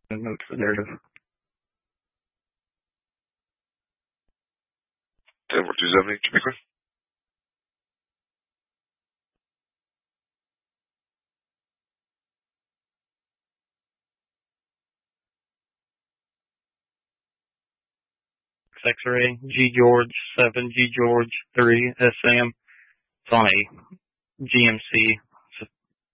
Notes the narrative. Denver 270, Jamaica. X-ray, G George 7, G George 3, SM. It's on a GMC